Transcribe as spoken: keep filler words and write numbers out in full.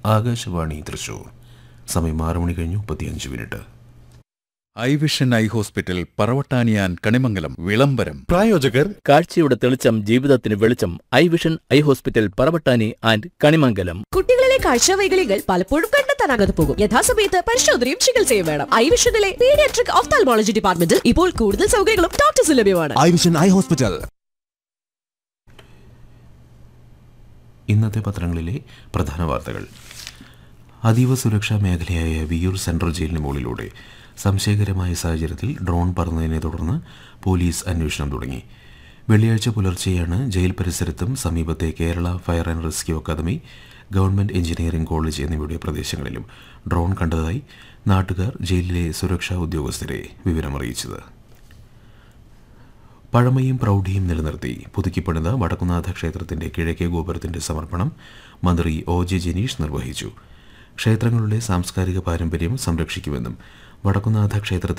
ആകാശവാണി തൃശൂർ. സമയം ആറ് മണി കഴിഞ്ഞു മുപ്പത്തിയഞ്ച് minute. I vision eye hospital പറവട്ടാനിയാൻ Kanimangalam വിളംബരം. പ്രായോജകർ കാഴ്ചയുടെ തെളിച്ചം ജീവിതത്തിന് വെളിച്ചം. I vision eye hospital Paravattani and Kanimangalam. കുട്ടികളിലെ കാഴ്ചവൈകല്യങ്ങൾ പലപ്പോഴും കണ്ടെത്താനാകാതെ പോകും. യഥാസമയത്ത് പരിശോധനയും ചികിത്സയും വേണം. ഐ വിഷനിലെ പീഡിയാട്രിക് ഓഫ്താൽമോളജി ഡിപ്പാർട്ട്മെന്റിൽ ഇപ്പോൾ കൂടുതൽ സൗകര്യങ്ങളും ഡോക്ടേഴ്സ് ലഭ്യമാണ്. I vision eye hospital. ഇന്നത്തെ പത്രങ്ങളിലെ പ്രധാന വാർത്തകൾ. അതീവ സുരക്ഷാ മേഖലയായ വിയൂർ സെൻട്രൽ ജയിലിന് മുകളിലൂടെ സംശയകരമായ സാഹചര്യത്തിൽ ഡ്രോൺ പറന്നതിനെ തുടർന്ന് പോലീസ് അന്വേഷണം തുടങ്ങി. വെള്ളിയാഴ്ച പുലർച്ചെയാണ് ജയിൽ പരിസരത്തും സമീപത്തെ Kerala fire and rescue academy, government engineering college എന്നിവയുടെ പ്രദേശങ്ങളിലും ഡ്രോൺ കണ്ടതായി നാട്ടുകാർ ജയിലിലെ സുരക്ഷാ ഉദ്യോഗസ്ഥരെ വിവരമറിയിച്ചത്. പഴമയും പ്രൗഢിയും നിലനിർത്തി പുതുക്കിപ്പണിത വടക്കുന്നാഥ ക്ഷേത്രത്തിന്റെ കിഴക്കേ ഗോപുരത്തിന്റെ സമർപ്പണം മന്ത്രി ഒ ജെ ജനീഷ് നിർവഹിച്ചു. ക്ഷേത്രങ്ങളുടെ സാംസ്കാരിക പാരമ്പര്യം സംരക്ഷിക്കുമെന്നും വടക്കുന്നാഥ ക്ഷേത്രത്തിൽ